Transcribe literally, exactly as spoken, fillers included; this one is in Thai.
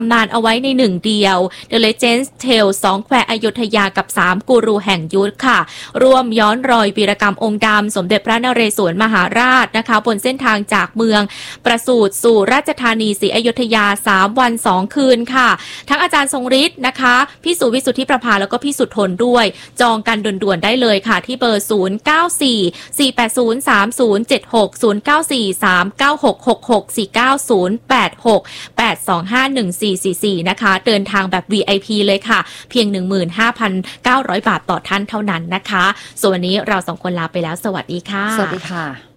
นานเอาไว้ในหนึ่งเดียว The Legends Tale สองแควอยุธยากับสามกูรูแห่งยุทธค่ะร่วมย้อนรอยวีรกรรมองค์ดำสมเด็จพระนเรศวรมหาราชนะคะบนเส้นทางจากเมืองประสูติสู่ราชธานีศรีอยุธยาสามวันสองคืนค่ะทั้งอาจารย์ทรงฤทธิ์นะคะพี่สุวิสุทธิประภาแล้วก็พี่สุทนด้วยจองกันด่วนๆได้เลยค่ะที่เบอร์ศูนย์ เก้า สี่ สี่ แปด ศูนย์ สาม ศูนย์ เจ็ด หก ศูนย์ เก้า สี่ สาม เก้า หก หก หก สี่ เก้า ศูนย์ แปด หก แปด สอง ห้า หนึ่ง สี่ สี่ สี่นะคะเดินทางแบบ วี ไอ พี เลยค่ะเพียง หนึ่งหมื่นห้าพันเก้าร้อย บาทต่อท่านเท่านั้นนะคะส่วนวันนี้เราสองคนลาไปแล้วสวัสดีค่ะสวัสดีค่ะ